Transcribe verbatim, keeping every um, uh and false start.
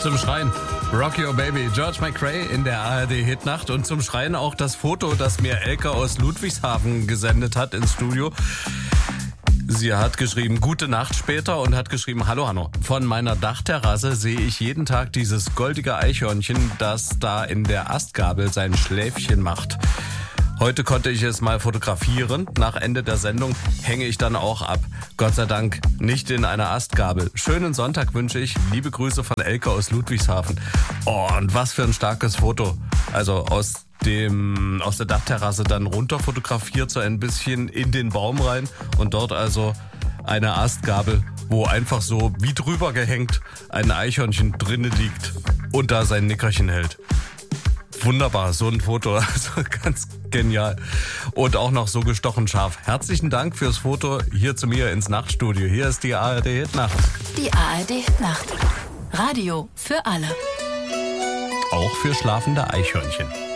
zum Schreien. Rock Your Baby, George McRae in der A R D-Hitnacht. Und zum Schreien auch das Foto, das mir Elke aus Ludwigshafen gesendet hat ins Studio. Sie hat geschrieben, gute Nacht später und hat geschrieben, hallo Hanno, von meiner Dachterrasse sehe ich jeden Tag dieses goldige Eichhörnchen, das da in der Astgabel sein Schläfchen macht. Heute konnte ich es mal fotografieren. Nach Ende der Sendung hänge ich dann auch ab. Gott sei Dank nicht in einer Astgabel. Schönen Sonntag wünsche ich. Liebe Grüße von Elke aus Ludwigshafen. Oh, und was für ein starkes Foto. Also aus dem aus der Dachterrasse dann runter fotografiert, so ein bisschen in den Baum rein und dort also eine Astgabel, wo einfach so wie drüber gehängt ein Eichhörnchen drinnen liegt und da sein Nickerchen hält. Wunderbar, so ein Foto, also ganz genial. Und auch noch so gestochen scharf. Herzlichen Dank fürs Foto hier zu mir ins Nachtstudio. Hier ist die A R D-Hitnacht. Die A R D-Hitnacht. Radio für alle. Auch für schlafende Eichhörnchen.